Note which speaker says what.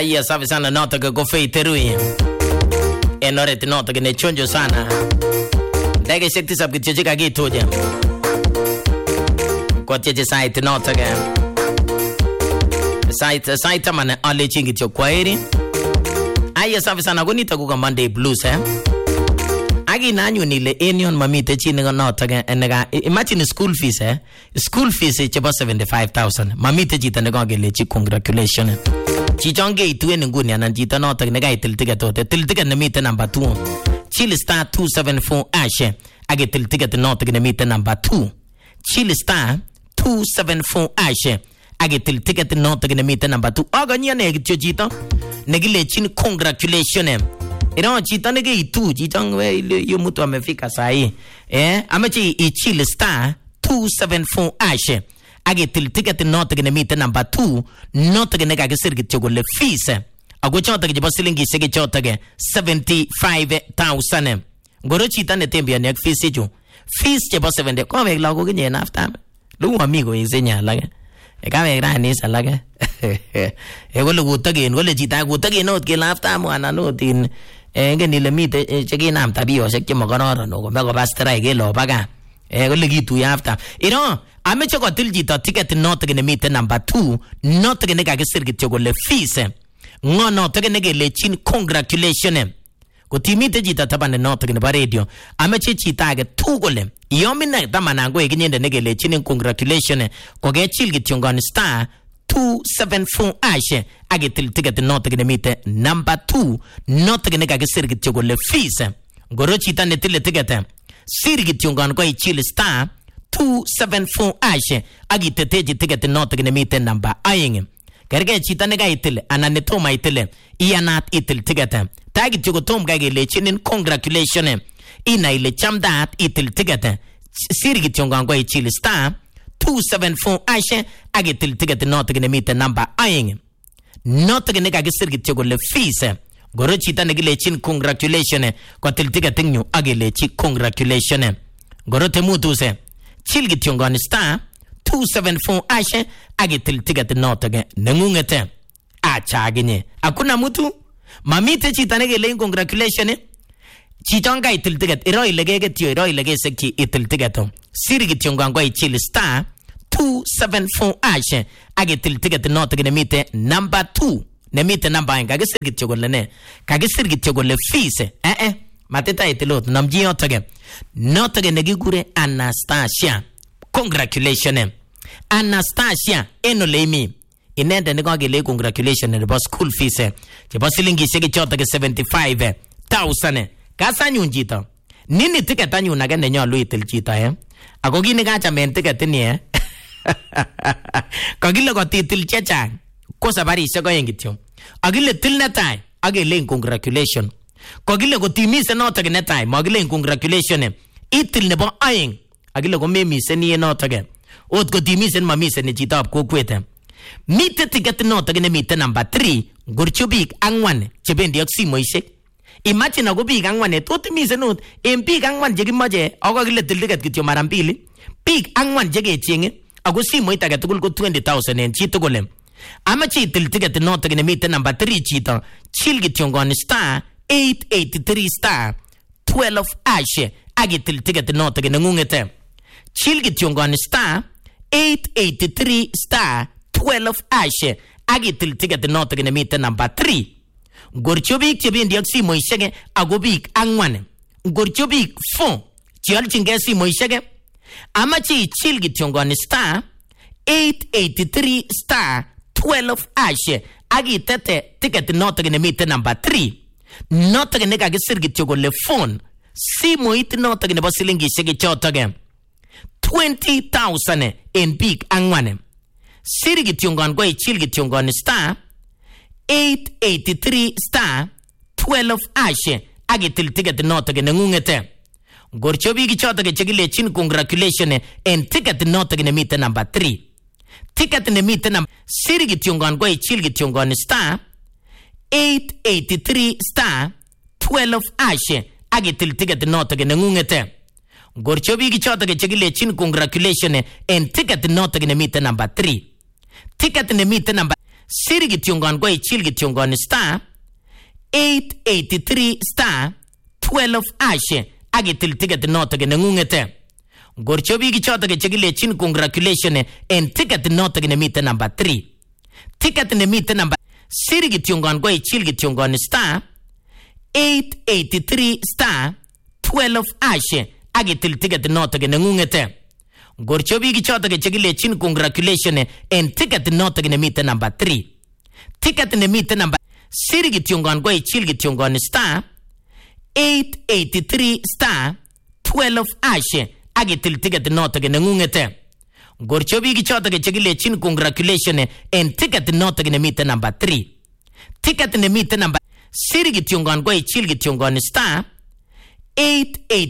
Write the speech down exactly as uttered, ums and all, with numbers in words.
Speaker 1: Aya, safi sana noto go Faith Terui. Enoret noto ne chonjo sana. Ndege sekti sab kitje ka gitu je. Kwa tje site noto ge. Site site man alle chingi tyo kwairi. Aya, safi sana gonita ku Monday blues eh. Agi nanyu nile enion mamite chini ga noto ge enega imagine school fees eh. School fees is about seventy-five thousand. Mamite chita ne ga gele chi congratulations. Chichonge ituen nguni anan chita noto ne ga itil ticket ote. Til ticket ne mite number two. Chili star two seven four ashe. Agi til ticket noto ne mite number two. Chili star two seven four ashe. Agi til ticket noto ne mite number two. Aga nya ne gityo chita. Negile chini congratulations. Ino chita nege itu chichong we yo mutu amefika sahi. Eh amechi i chili star two seven four ashe. Age til ticket noto gene mite number two noto gene ga gesirgit chogole fees ago chota ge basilingi sege chota ge seventy-five thousand ngoro chita ne tembia ne fees ju fees che ba seventy ko me lago ge nyena after lu amigo insenya laga e ka me grani sa laga e gole gutage ngole chita gutage no ke after mo ana no tin e ge ni le mite che ge nam tabio se ke mo gono no go me go bastra ge lo baga e gole gitu ya after ino amecho ko tiljita ticket noto gene mite number two noto gene ga gesirgit chogole fees ngo noto gene ge lechin congratulations ko timite jita tabane noto gene ba radio ameche chita ge tugole yomina tamana ngo eginyende nege lechin congratulations ko ge chilgit chongon star two seven four ashe age til ticket noto gene mite number two noto gene ga gesirgit chogole fees goro chita ne til ticket sirgit chongon ko ichil star two seven four ashe agi teteji ticket noto gene mite number aying kerge chita ne ga itil anane toma itil ianat itil ticket tagi chugo tom ga gele chinin congratulations ina ile chamdat itil ticket sirgi chonga go ichil star two seven four ashe agi til ticket noto gene mite number aying noto gene ga sirgi chugo le fees goro chita ne gele chin congratulations ko til ticket nyu agi le chi congratulations goro temutu se chilgi tiongon star two seven four ashe age til ticket noto ge nengungete acha ginye akuna mutu mamite chita nege le congratulations chichonga itil ticket iro ilege ge tio iro ilege sekki itil ticket sirgi tiongon go ichil star two seven four ashe age til ticket noto ge nemite number two nemite number nga ge sirgi tiongon ne kage sirgi tiongon le fees eh eh mateta itilot namji otoge notoge negigure Anastasia congratulations Anastasia enolemi inende negoge le congratulations ne school fees che basilingi sege chota ge seventy-five thousand kasa nyunjita nini ticket anyu na gane nyo luitil chita eh agogi ne gacha men ticket ni eh kagile go titil checha ko sabari se go yengityo agile tilna tai agile congratulations kogile go timise noto ge netai magile congratulations itil ne ba aying agile go memi se ni noto ge ot go timise ma mise ne chitap ko kwete mite ticket noto ge ne mite number three gurchubik angwan chebendi aksimo isek imagine go big angwan e tot mise not em big angwan je gimaje agile til ticket kityo marambili big angwan je ge chinge ago simo itaga tugul go twenty thousand en chitugolem amachi til ticket noto ge ne mite number three chita chilgi tiongon star eight eighty-three star twelve ashe age til ticket noto gene ngungete chilgi tiongon star eight eighty-three star twelve ashe age til ticket noto gene mite number three gorchobik chebendi aksi moishege agobik angwan gorchobik four chial chingesi moishege amachi chilgi tiongon star eight eighty-three star twelve ashe age tete ticket noto gene mite number three noto gene ga gesirgit yogo le phone simo it noto gene basilingi shege chota ge twenty thousand in big angwane sirgit yongan go ichilgit yongan star eight eighty-three star twelve ashe age til ticket noto gene ngungete gorchobi gi chota ge chegile chin congratulations and ticket noto gene mite number three ticket ne mite number sirgit yongan go ichilgit yongan star eight eighty-three star twelve ashe age til ticket noto ge ngungete gorchobi gi chota ge chegile chin congratulations and ticket noto ge mite number three ticket ne mite number siri kityongon ko ichil kityongon star eight eighty-three star twelve hash agitil ticket noto ke nengungete. Gorcho bigi choto ke chekile chin congratulation en ticket noto ke nemite number three. Ticket nemite number siri kityongon ko ichil kityongon star eight eighty-three star twelve hash agitil ticket noto ke nengungete. Gorcho bigi choto ke chekile chin congratulation en ticket noto ke nemite number three. Ticket nemite number siri kityongon ko ichil kityongon star eight eighty-three star twelve hash agitil ticket noto ke nengungete. Gorcho bigi choto ke chekile chin congratulation en ticket noto ke nemite number three. Ticket nemite number siri kityongon ko ichil kityongon star eight eighty